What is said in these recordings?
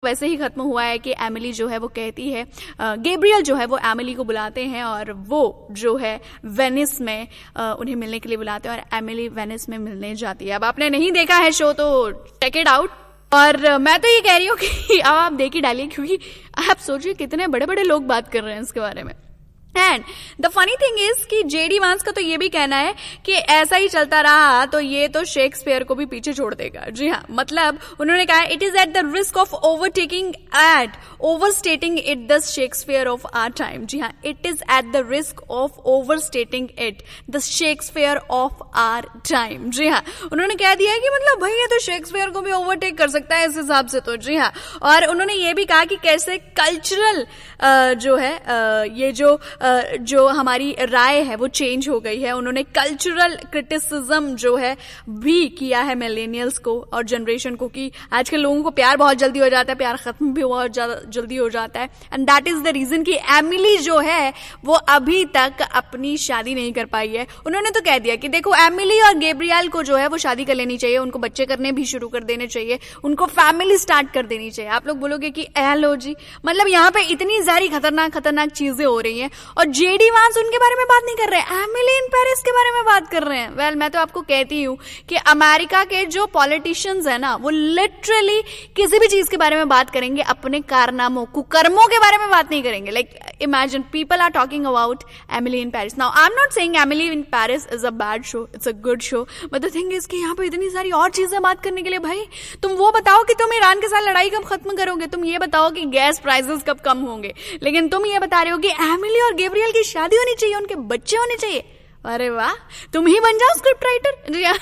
वैसे ही खत्म हुआ है कि एमिली जो है वो कहती है, गैब्रियल जो है वो एमिली को बुलाते हैं और वो जो है वेनिस में उन्हें मिलने के लिए बुलाते हैं और एमिली वेनिस में मिलने जाती है। अब आपने नहीं देखा है शो तो चेक इट आउट। और मैं तो ये कह रही हूँ कि अब आप देख ही डालिए, क्योंकि आप सोचिए कितने बड़े बड़े लोग बात कर रहे हैं इसके बारे में। And the funny thing is कि जेडी वांस का तो ये भी कहना है कि ऐसा ही चलता रहा तो ये तो शेक्सपियर को भी पीछे छोड़ देगा। जी हाँ, मतलब उन्होंने कहा it is at the risk of ओवरस्टेटिंग it the Shakespeare of our time. जी हाँ, it is at the risk of ओवरस्टेटिंग it the Shakespeare of our time. जी हाँ, उन्होंने कह दिया है कि मतलब भाई ये तो शेक्सपियर को भी ओवरटेक कर सकता है इस हिसाब से तो। जी हाँ, और उन्होंने ये भी कहा कि कैसे कल्चरल जो है ये जो हमारी राय है वो चेंज हो गई है। उन्होंने कल्चरल क्रिटिसिज्म जो है भी किया है मिलेनियल्स को और जनरेशन को कि आजकल लोगों को प्यार बहुत जल्दी हो जाता है, प्यार खत्म भी बहुत जल्दी हो जाता है। And that is the reason कि एमिली जो है वो अभी तक अपनी शादी नहीं कर पाई है। उन्होंने तो कह दिया कि देखो एमिली और गैब्रियल को जो है वो शादी कर लेनी चाहिए, उनको बच्चे करने भी शुरू कर देने चाहिए, उनको फैमिली स्टार्ट कर देनी चाहिए। आप लोग बोलोगे कि हेलो जी, मतलब यहाँ पे इतनी सारी खतरनाक चीजें हो रही हैं और जेडी वांस उनके बारे में बात नहीं कर रहे हैं, एमिली इन पेरिस के बारे में बात कर रहे हैं। वेल, मैं तो आपको कहती हूँ कि अमेरिका के जो पॉलिटिशियंस है ना वो लिटरली किसी भी चीज के बारे में बात करेंगे, अपने कारनामों कुकर्मों के बारे में बात नहीं करेंगे। Like imagine people are talking about Emily in Paris. Now I am not saying Emily in Paris is a bad show, it's a good show, but the thing is कि यहाँ पे इतनी सारी और चीजें बात करने के लिए। भाई तुम वो बताओ कि तुम ईरान के साथ लड़ाई कब खत्म करोगे, तुम ये बताओ कि गैस प्राइसेस कब कम होंगे, लेकिन तुम ये बता रहे हो कि एमिली और गैब्रियल की शादी होनी चाहिए, उनके बच्चे होने चाहिए। अरे वाह, तुम ही बन जाओ स्क्रिप्ट राइटर। जी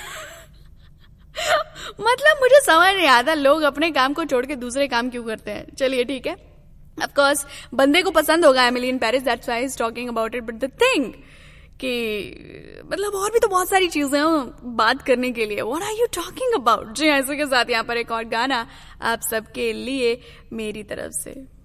मतलब मुझे समझ नहीं आता लोग अपने काम को छोड़ के दूसरे काम क्यों करते हैं। चलिए ठीक है, ऑफ कोर्स बंदे को पसंद होगा Emily in Paris, that's why he is talking about it, but the thing कि मतलब और भी तो बहुत सारी चीजें हैं बात करने के लिए। What are you talking about. जी, ऐसे के साथ यहाँ पर एक और गाना आप सबके लिए मेरी तरफ से।